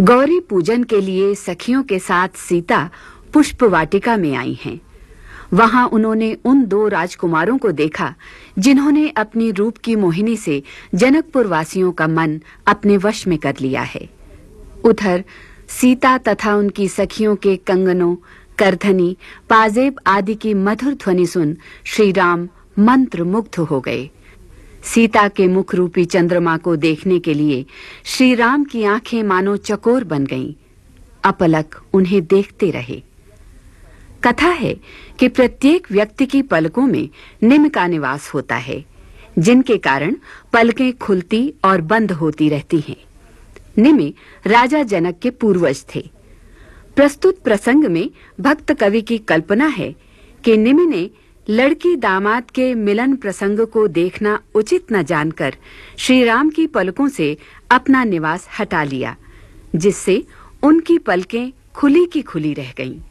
गौरी पूजन के लिए सखियों के साथ सीता पुष्प वाटिका में आई हैं। वहां उन्होंने उन दो राजकुमारों को देखा जिन्होंने अपनी रूप की मोहिनी से जनकपुर वासियों का मन अपने वश में कर लिया है। उधर सीता तथा उनकी सखियों के कंगनों, करधनी, पाजेब आदि की मधुर ध्वनि सुन श्री राम मंत्र मुग्ध हो गए। सीता के मुख रूपी चंद्रमा को देखने के लिए श्री राम की आंखें मानो चकोर बन गईं। अपलक उन्हें देखते रहे। कथा है कि प्रत्येक व्यक्ति की पलकों में निम का निवास होता है, जिनके कारण पलकें खुलती और बंद होती रहती हैं। निमि राजा जनक के पूर्वज थे। प्रस्तुत प्रसंग में भक्त कवि की कल्पना है कि निमि ने लड़की दामाद के मिलन प्रसंग को देखना उचित न जानकर श्री राम की पलकों से अपना निवास हटा लिया, जिससे उनकी पलकें खुली की खुली रह गईं।